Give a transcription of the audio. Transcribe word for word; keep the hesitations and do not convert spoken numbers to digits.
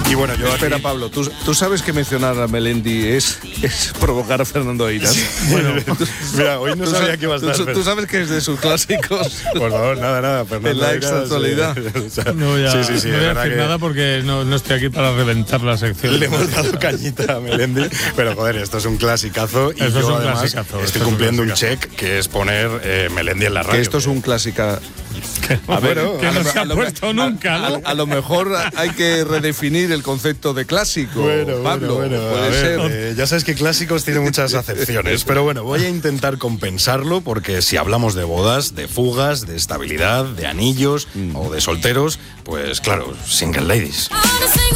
Y bueno, yo Espera, aquí... Pablo, ¿tú, tú sabes que mencionar a Melendi es, es provocar a Fernando Eiras. Bueno, mira, hoy no ¿Tú sabía sabes, que iba a estar. ¿tú, pero... tú sabes que es de sus clásicos? Por favor, nada, nada. Fernando En la Eiras, extra-actualidad. eh, o sea, No voy a, sí, sí, sí, no voy a es verdad decir que nada porque no, no estoy aquí para reventar la sección. le hemos dado cañita a Melendi, pero joder, esto es un clasicazo y Esto yo es un además clasicazo, estoy esto es un cumpliendo un, clasicazo. check que es poner eh, Melendi en la radio. Que esto es un clásica. A ver, que a no lo- se ha a lo- puesto nunca, a, ¿no? a lo mejor hay que redefinir el concepto de clásico. Bueno, Pablo, bueno, bueno, puede a ver, ser. eh, ya sabes que clásicos tiene muchas acepciones, pero bueno, voy a intentar compensarlo porque si hablamos de bodas, de fugas, de estabilidad, de anillos o de solteros, pues claro, single ladies.